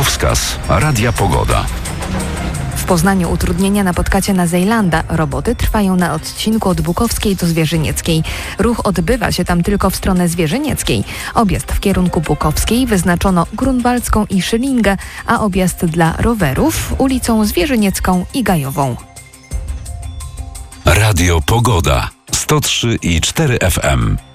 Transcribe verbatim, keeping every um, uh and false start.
Drogowskaz Radia Pogoda. W Poznaniu utrudnienia napotkacie na Zejlanda. Roboty trwają na odcinku od Bukowskiej do Zwierzynieckiej. Ruch odbywa się tam tylko w stronę Zwierzynieckiej. Objazd w kierunku Bukowskiej wyznaczono Grunwaldzką i Szylingę, a objazd dla rowerów ulicą Zwierzyniecką i Gajową. Radio Pogoda sto trzy i cztery F M.